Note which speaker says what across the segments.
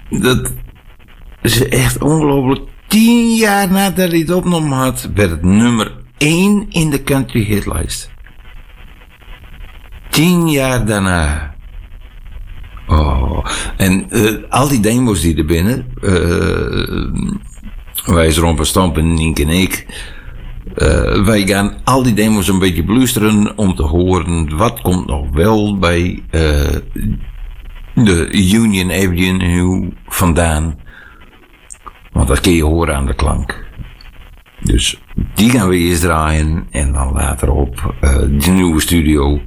Speaker 1: dat is echt ongelooflijk. 10 jaar nadat hij het opgenomen had, werd het nummer 1 in de country hitlijst. 10 jaar daarna. Oh, en al die demos die er binnen, wij Rompen Stampen, Nienke en ik, wij gaan al die demos een beetje beluisteren om te horen wat komt nog wel bij de Union Avenue vandaan. Want dat kun je horen aan de klank. Dus die gaan we eerst draaien en dan later op de nieuwe studio.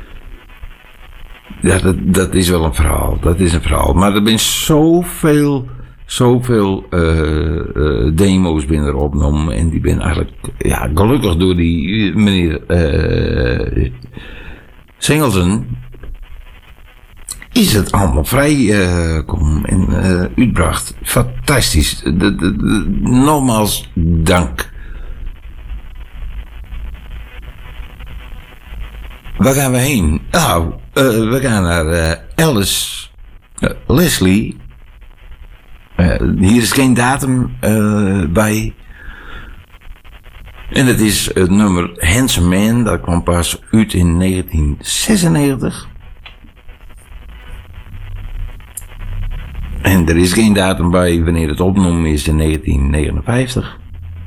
Speaker 1: Ja, dat is wel een verhaal. Dat is een verhaal. Maar er zijn zoveel demo's binnen opgenomen. En die ben eigenlijk, ja, gelukkig door die meneer Singleton is het allemaal vrij kom en uitbracht. Fantastisch. Nogmaals dank. Waar gaan we heen? Nou, we gaan naar Alice Leslie. Hier is geen datum bij. En het is het nummer Handsome Man. Dat kwam pas uit in 1996. En er is geen datum bij wanneer het opgenomen is in 1959.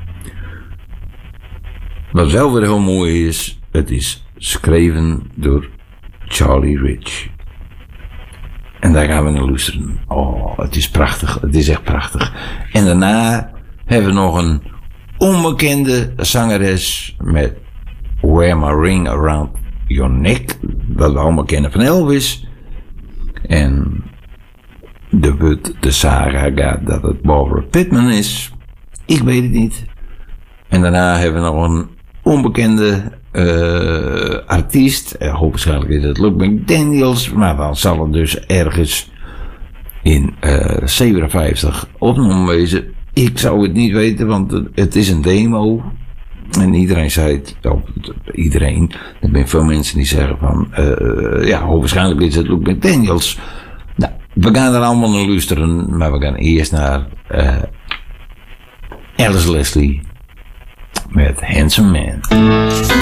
Speaker 1: Wat wel weer heel mooi is, het is geschreven door Charlie Rich. En daar gaan we naar luisteren. Oh, het is prachtig. Het is echt prachtig. En daarna hebben we nog een onbekende zangeres met Wear My Ring Around Your Neck. Dat we allemaal kennen van Elvis. En de saga gaat dat het Barbara Pittman is. Ik weet het niet. En daarna hebben we nog een onbekende artiest. Hoogstwaarschijnlijk is het Luke McDaniels. Maar dan zal het dus ergens in 57 opgenomen wezen. Ik zou het niet weten, want het is een demo. En iedereen zei het. Iedereen. Er zijn veel mensen die zeggen van ja, hoogstwaarschijnlijk is het Luke McDaniels. Nou, we gaan er allemaal naar luisteren. Maar we gaan eerst naar Alice Leslie met Handsome Man.